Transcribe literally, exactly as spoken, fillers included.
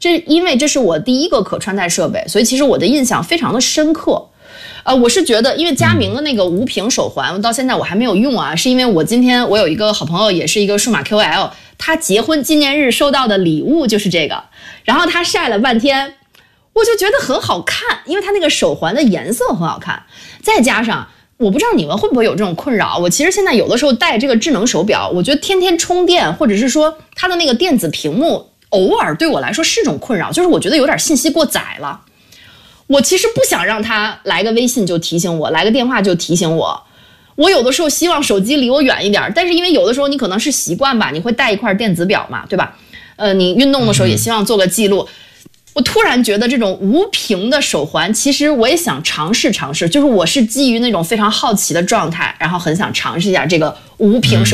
这因为这是我第一个可穿戴设备，所以其实我的印象非常的深刻。呃，我是觉得，因为佳明的那个无屏手环，到现在我还没有用啊，是因为我今天我有一个好朋友，也是一个数码 K O L， 他结婚纪念日收到的礼物就是这个，然后他晒了半天，我就觉得很好看，因为他那个手环的颜色很好看，再加上我不知道你们会不会有这种困扰，我其实现在有的时候戴这个智能手表，我觉得天天充电，或者是说它的那个电子屏幕，偶尔对我来说是种困扰，就是我觉得有点信息过载了。我其实不想让他来个微信就提醒我，来个电话就提醒我。我有的时候希望手机离我远一点，但是因为有的时候你可能是习惯吧，你会带一块电子表嘛，对吧？呃，你运动的时候也希望做个记录。我突然觉得这种无屏的手环，其实我也想尝试尝试，就是我是基于那种非常好奇的状态，然后很想尝试一下这个无屏手环。